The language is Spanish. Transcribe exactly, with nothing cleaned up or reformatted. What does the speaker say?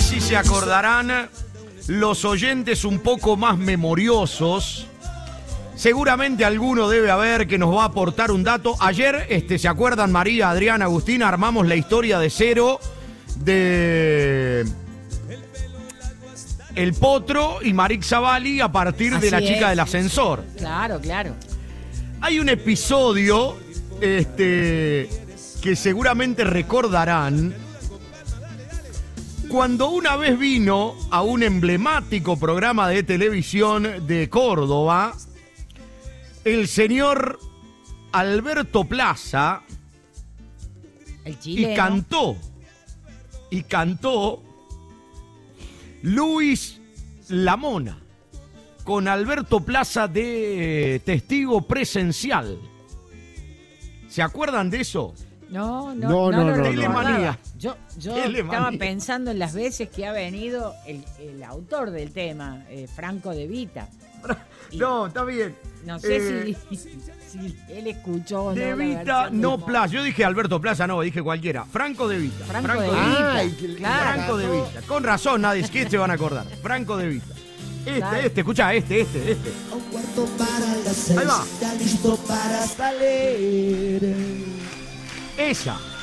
si se acordarán los oyentes un poco más memoriosos. Seguramente alguno debe haber que nos va a aportar un dato. Ayer, este, ¿se acuerdan, María, Adrián, Agustina? Armamos la historia de cero de El Potro y Marix Zavalli a partir Así de la es. chica del ascensor. Claro, claro. Hay un episodio este, que seguramente recordarán cuando una vez vino a un emblemático programa de televisión de Córdoba el señor Alberto Plaza El chileno. y cantó, y cantó Luis La Mona con Alberto Plaza de testigo presencial. ¿Se acuerdan de eso? No, no, No, no, no, lo no, recordaba. Telemanía. Yo, yo Telemanía. estaba pensando en las veces que ha venido el, el autor del tema, eh, Franco De Vita. Y No, está bien. no sé Eh, si, si él escuchó o no. De la Vita, versión no del mo- Plaza. Yo dije Alberto Plaza, no, dije cualquiera. Franco De Vita. Franco, De Vita. Vita. Ay, que- claro. Franco De Vita. Con razón, nadie es que se van a acordar. Franco De Vita. Este, Claro. este, escuchá, este, este, este. A un cuarto para las seis, Ahí va. ya listo para salir. Esa.